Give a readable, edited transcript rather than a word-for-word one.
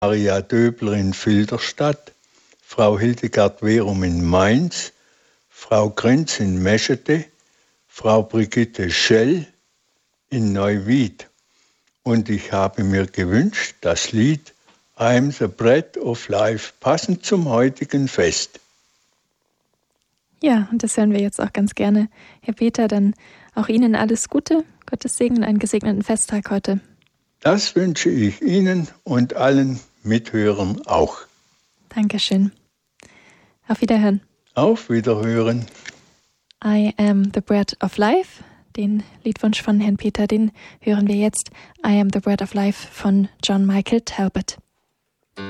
Maria Döbler in Filderstadt, Frau Hildegard Werum in Mainz, Frau Grenz in Meschede, Frau Brigitte Schell in Neuwied. Und ich habe mir gewünscht, das Lied I am the Bread of Life, passend zum heutigen Fest. Ja, und das hören wir jetzt auch ganz gerne. Herr Peter, dann auch Ihnen alles Gute, Gottes Segen und einen gesegneten Festtag heute. Das wünsche ich Ihnen und allen Mithörern auch. Dankeschön. Auf Wiederhören. Auf Wiederhören. I am the Bread of Life. Den Liedwunsch von Herrn Peter, den hören wir jetzt. I am the Bread of Life von John Michael Talbot.